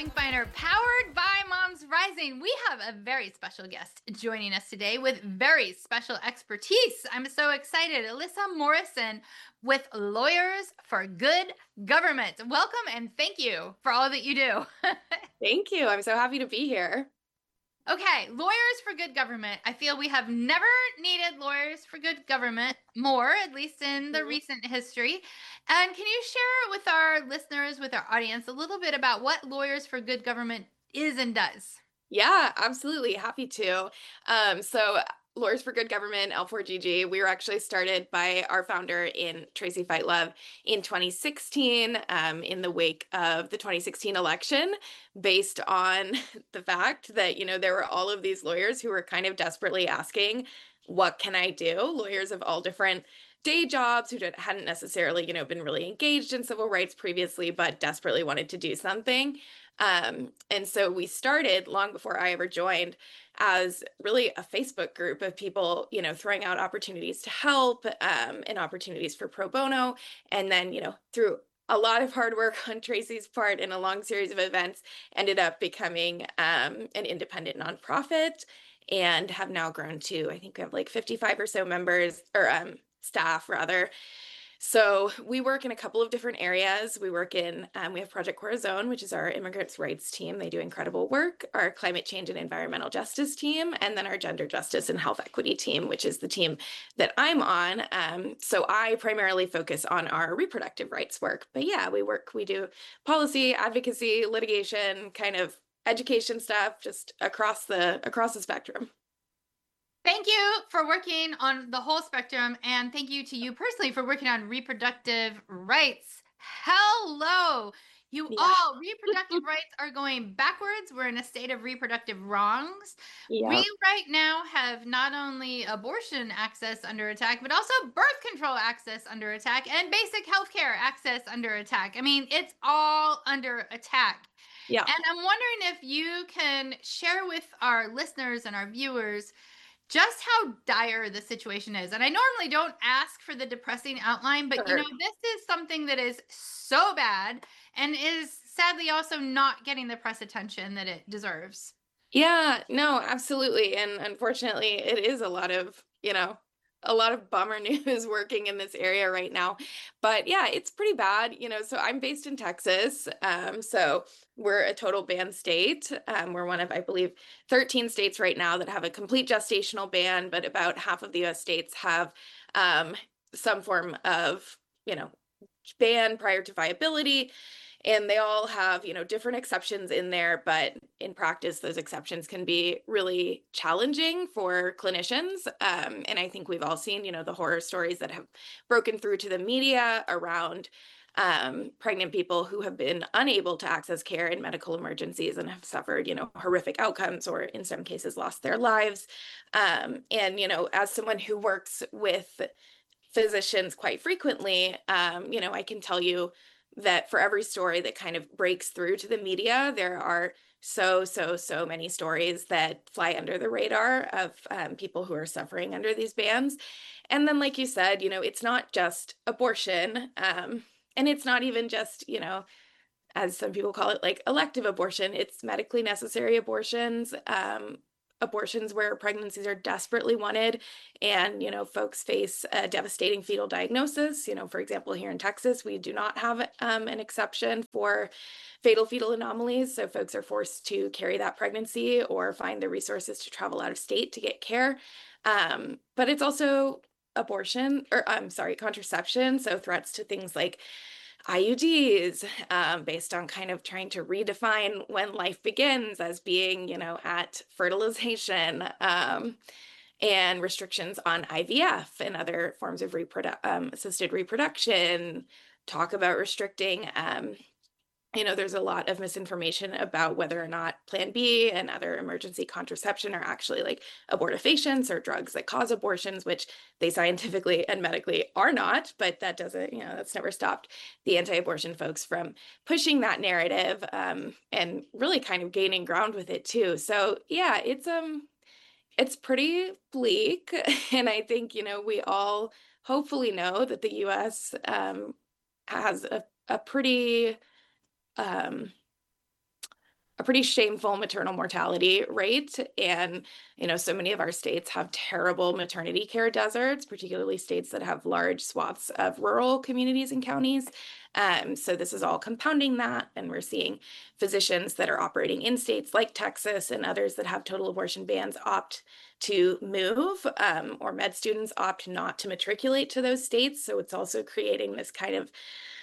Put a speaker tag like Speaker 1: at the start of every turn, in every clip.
Speaker 1: Shopping Finder, powered by Moms Rising. We have a very special guest joining us today with very special expertise. I'm so excited. Alyssa Morrison with Lawyers for Good Government. Welcome and thank you for all that you do.
Speaker 2: Thank you. I'm so happy to be here.
Speaker 1: Okay, Lawyers for Good Government. I feel we have never needed Lawyers for Good Government more, at least in the
Speaker 2: Mhm.
Speaker 1: recent history. And can you share with our listeners, with our audience, a little bit about what Lawyers for Good Government is and does?
Speaker 2: Yeah, absolutely. Happy to. So Lawyers for Good Government, L4GG, we were actually started by our founder in Tracy Fightlove in 2016, in the wake of the 2016 election, based on the fact that, there were all of these lawyers who were kind of desperately asking, what can I do? Lawyers of all different day jobs who hadn't necessarily, been really engaged in civil rights previously, but desperately wanted to do something. And so we started long before I ever joined as really a Facebook group of people, throwing out opportunities to help, and opportunities for pro bono. And then, through a lot of hard work on Tracy's part and a long series of events, ended up becoming an independent nonprofit and have now grown to, I think we have like 55 or so members or staff rather. So we work in a couple of different areas. We have Project Corazon, which is our immigrants' rights team. They do incredible work. Our climate change and environmental justice team, and then our gender justice and health equity team, which is the team that I'm on. So I primarily focus on our reproductive rights work. But yeah, we do policy, advocacy, litigation, kind of education stuff, just across the spectrum.
Speaker 1: Thank you for working on the whole spectrum, and thank you to you personally for working on reproductive rights. Hello, you
Speaker 2: Yeah.
Speaker 1: all. Reproductive rights are going backwards. We're in a state of reproductive wrongs.
Speaker 2: Yeah.
Speaker 1: We right now have not only abortion access under attack, but also birth control access under attack and basic healthcare access under attack. I mean, it's all under attack.
Speaker 2: Yeah.
Speaker 1: And I'm wondering if you can share with our listeners and our viewers just how dire the situation is. And I normally don't ask for the depressing outline, but
Speaker 2: Sure.
Speaker 1: this is something that is so bad and is sadly also not getting the press attention that it deserves.
Speaker 2: Yeah, no, absolutely. And unfortunately, it is a lot of bummer news working in this area right now. But yeah, it's pretty bad. So I'm based in Texas. So we're a total ban state. We're one of, I believe, 13 states right now that have a complete gestational ban, but about half of the US states have some form of, ban prior to viability. And they all have, different exceptions in there, but in practice, those exceptions can be really challenging for clinicians. And I think we've all seen, the horror stories that have broken through to the media around pregnant people who have been unable to access care in medical emergencies and have suffered, horrific outcomes or in some cases lost their lives. And, as someone who works with physicians quite frequently, I can tell you that for every story that kind of breaks through to the media, there are so many stories that fly under the radar of people who are suffering under these bans. And then, like you said, it's not just abortion, and it's not even just, as some people call it, like elective abortion. It's medically necessary abortions, abortions where pregnancies are desperately wanted, and folks face a devastating fetal diagnosis. For example, here in Texas, we do not have an exception for fatal fetal anomalies, so folks are forced to carry that pregnancy or find the resources to travel out of state to get care. But it's also abortion, or I'm sorry, contraception, so threats to things like IUDs, based on kind of trying to redefine when life begins as being, at fertilization, and restrictions on IVF and other forms of assisted reproduction. Talk about restricting there's a lot of misinformation about whether or not Plan B and other emergency contraception are actually like abortifacients or drugs that cause abortions, which they scientifically and medically are not. But that doesn't, that's never stopped the anti-abortion folks from pushing that narrative, and really kind of gaining ground with it too. So yeah, it's pretty bleak, and I think we all hopefully know that the U.S. Has a pretty um, a pretty shameful maternal mortality rate. And, so many of our states have terrible maternity care deserts, particularly states that have large swaths of rural communities and counties. So this is all compounding that. And we're seeing physicians that are operating in states like Texas and others that have total abortion bans opt to move, or med students opt not to matriculate to those states. So it's also creating this kind of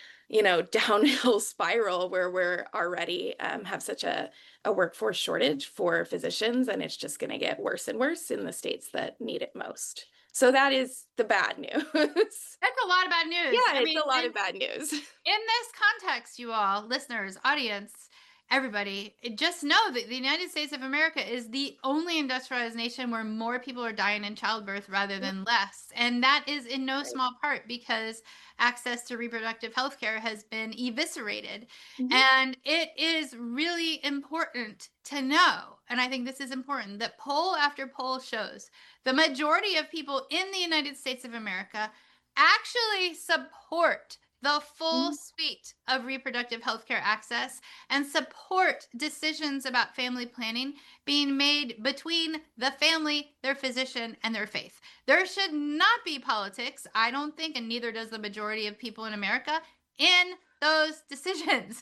Speaker 2: downhill spiral where we're already have such a workforce shortage for physicians, and it's just going to get worse and worse in the states that need it most. So that is the bad news.
Speaker 1: That's a lot of bad news.
Speaker 2: Yeah, it's a lot of bad news.
Speaker 1: In this context, you all, listeners, audience, everybody, just know that the United States of America is the only industrialized nation where more people are dying in childbirth rather than less. And that is in no small part because access to reproductive health care has been eviscerated. And it is really important to know, and I think this is important, that poll after poll shows the majority of people in the United States of America actually support the full suite of reproductive health care access and support decisions about family planning being made between the family, their physician, and their faith. There should not be politics, I don't think, and neither does the majority of people in America, in those decisions.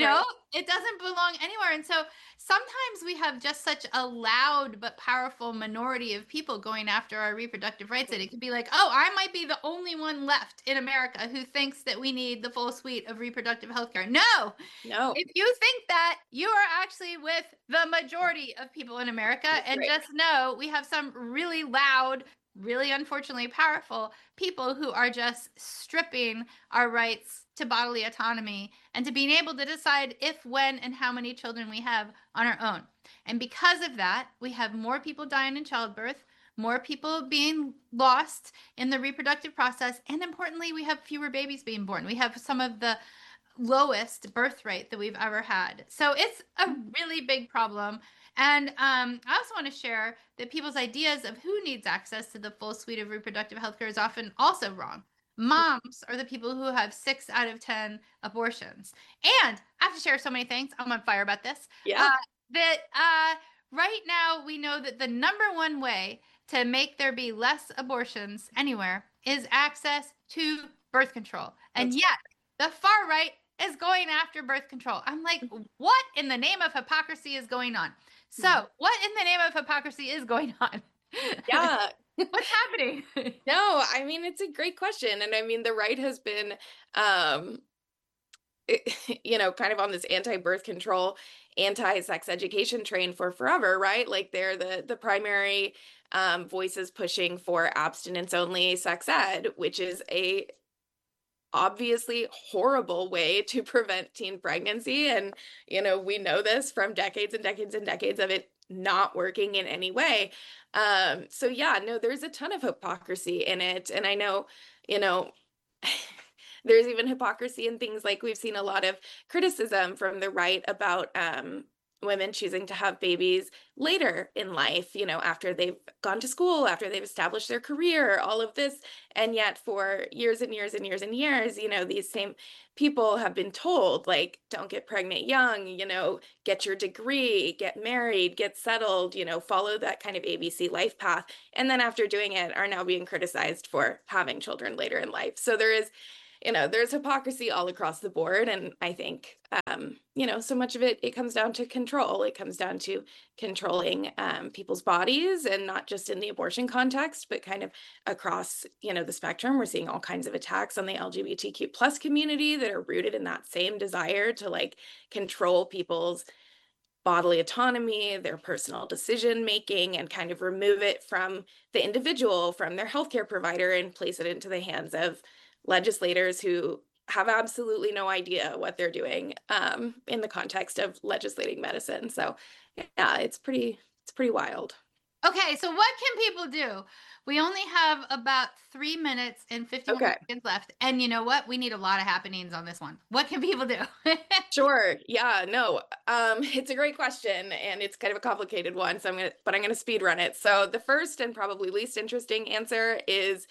Speaker 1: It doesn't belong anywhere. And so sometimes we have just such a loud but powerful minority of people going after our reproductive rights that it could be like, oh, I might be the only one left in America who thinks that we need the full suite of reproductive health care. No. If you think that, you are actually with the majority of people in America. And just know we have some really loud, really unfortunately powerful people who are just stripping our rights to bodily autonomy and to being able to decide if, when, and how many children we have on our own. And because of that, we have more people dying in childbirth, more people being lost in the reproductive process, and importantly, we have fewer babies being born. We have some of the lowest birth rate that we've ever had. So it's a really big problem. And I also want to share that people's ideas of who needs access to the full suite of reproductive health care is often also wrong. Moms are the people who have 6 out of 10 abortions. And I have to share so many things. I'm on fire about this.
Speaker 2: Yeah.
Speaker 1: Right now, we know that the number one way to make there be less abortions anywhere is access to birth control. And yet, the far right is going after birth control. I'm like, what in the name of hypocrisy is going on? So, what in the name of hypocrisy is going on?
Speaker 2: Yeah.
Speaker 1: What's happening?
Speaker 2: No, I mean, it's a great question. And I mean, the right has been, kind of on this anti-birth control, anti-sex education train for forever, right? Like they're the primary voices pushing for abstinence-only sex ed, which is a obviously horrible way to prevent teen pregnancy. And, we know this from decades and decades and decades of it not working in any way. So yeah, no, there's a ton of hypocrisy in it. And I know, there's even hypocrisy in things like we've seen a lot of criticism from the right about women choosing to have babies later in life, after they've gone to school, after they've established their career, all of this. And yet for years and years and years and years, these same people have been told, like, don't get pregnant young, get your degree, get married, get settled, follow that kind of ABC life path. And then after doing it are now being criticized for having children later in life. So there is there's hypocrisy all across the board. And I think, so much of it comes down to control. It comes down to controlling people's bodies, and not just in the abortion context, but kind of across, the spectrum. We're seeing all kinds of attacks on the LGBTQ plus community that are rooted in that same desire to control people's bodily autonomy, their personal decision making, and kind of remove it from the individual, from their healthcare provider, and place it into the hands of legislators who have absolutely no idea what they're doing in the context of legislating medicine. So yeah, it's pretty wild.
Speaker 1: Okay, so what can people do? We only have about 3 minutes and 51 seconds left. And you know what? We need a lot of happenings on this one. What can people do?
Speaker 2: Sure. Yeah, no. It's a great question, and it's kind of a complicated one. So I'm gonna speed run it. So the first and probably least interesting answer is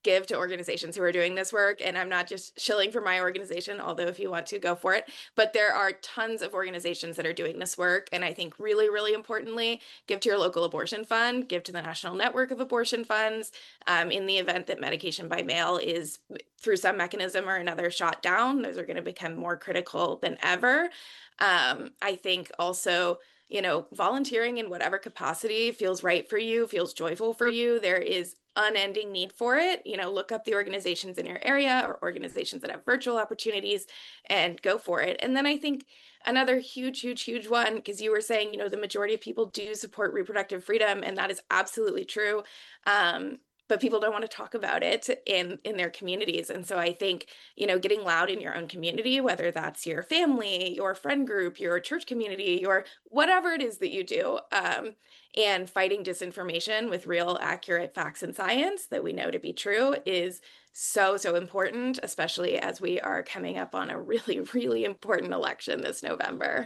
Speaker 2: give to organizations who are doing this work. And I'm not just shilling for my organization, although if you want to, go for it. But there are tons of organizations that are doing this work. And I think really, really importantly, give to your local abortion fund, give to the National Network of Abortion Funds. In the event that medication by mail is through some mechanism or another shot down, those are going to become more critical than ever. I think also, volunteering in whatever capacity feels right for you, feels joyful for you. There is unending need for it. Look up the organizations in your area or organizations that have virtual opportunities and go for it. And then I think another huge, huge, huge one, because you were saying, the majority of people do support reproductive freedom, and that is absolutely true. But people don't want to talk about it in their communities. And so I think, getting loud in your own community, whether that's your family, your friend group, your church community, your whatever it is that you do, and fighting disinformation with real accurate facts and science that we know to be true is so, so important, especially as we are coming up on a really, really important election this November.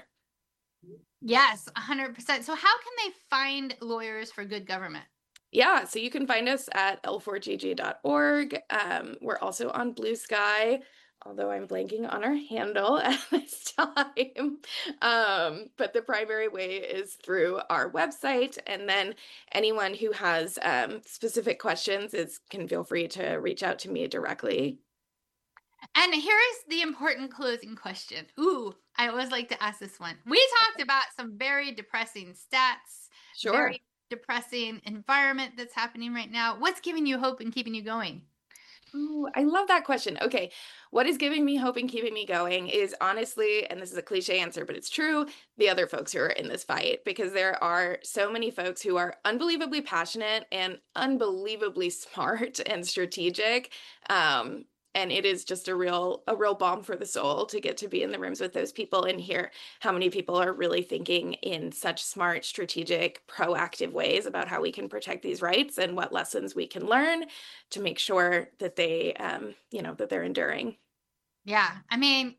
Speaker 1: Yes, 100%. So how can they find Lawyers for Good Government?
Speaker 2: Yeah, so you can find us at l4gg.org. We're also on Blue Sky, although I'm blanking on our handle at this time. But the primary way is through our website. And then anyone who has specific questions can feel free to reach out to me directly.
Speaker 1: And here's the important closing question. Ooh, I always like to ask this one. We talked about some very depressing stats,
Speaker 2: Sure.
Speaker 1: very depressing environment that's happening right now. What's giving you hope and keeping you going?
Speaker 2: Ooh, I love that question. Okay. What is giving me hope and keeping me going is honestly, and this is a cliche answer, but it's true, the other folks who are in this fight, because there are so many folks who are unbelievably passionate and unbelievably smart and strategic. And it is just a real balm for the soul to get to be in the rooms with those people and hear how many people are really thinking in such smart, strategic, proactive ways about how we can protect these rights and what lessons we can learn to make sure that they, that they're enduring.
Speaker 1: Yeah. I mean,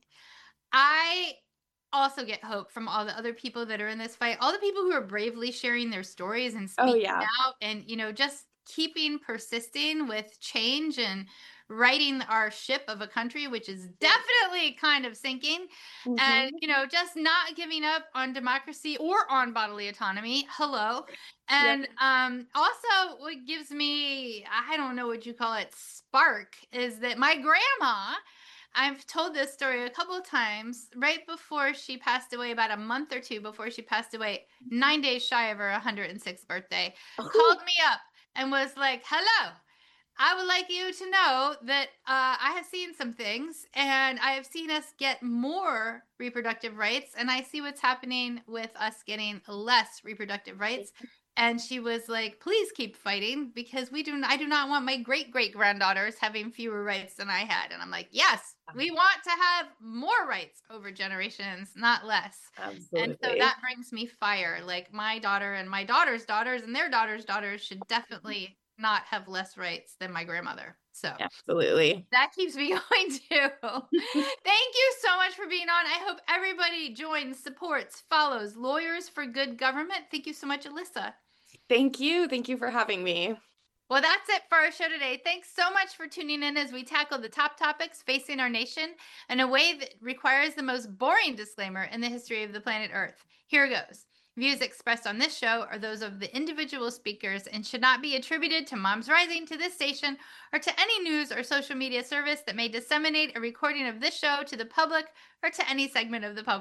Speaker 1: I also get hope from all the other people that are in this fight, all the people who are bravely sharing their stories and
Speaker 2: Oh,
Speaker 1: speaking
Speaker 2: yeah.
Speaker 1: out and, just keeping persisting with change and righting our ship of a country, which is definitely kind of sinking. And,
Speaker 2: Mhm.
Speaker 1: just not giving up on democracy or on bodily autonomy. Hello.
Speaker 2: Yep.
Speaker 1: And also what gives me, I don't know what you call it, spark is that my grandma, I've told this story a couple of times. Right before she passed away, about a month or two before she passed away, 9 days shy of her 106th birthday, called
Speaker 2: Oh,
Speaker 1: me up and was like, "Hello, I would like you to know that I have seen some things and I have seen us get more reproductive rights, and I see what's happening with us getting less reproductive rights." And she was like, "Please keep fighting because I do not want my great great granddaughters having fewer rights than I had." And I'm like, "Yes, we want to have more rights over generations, not less." And so
Speaker 2: absolutely.
Speaker 1: that brings me fire. Like my daughter and my daughter's daughters and their daughters' daughters should definitely not have less rights than my grandmother. So
Speaker 2: Absolutely.
Speaker 1: that keeps me going too. Thank you so much for being on. I hope everybody joins, supports, follows Lawyers for Good Government. Thank you so much, Alyssa.
Speaker 2: Thank you. Thank you for having me.
Speaker 1: Well, that's it for our show today. Thanks so much for tuning in as we tackle the top topics facing our nation in a way that requires the most boring disclaimer in the history of the planet Earth. Here goes. Views expressed on this show are those of the individual speakers and should not be attributed to Moms Rising, to this station, or to any news or social media service that may disseminate a recording of this show to the public or to any segment of the public.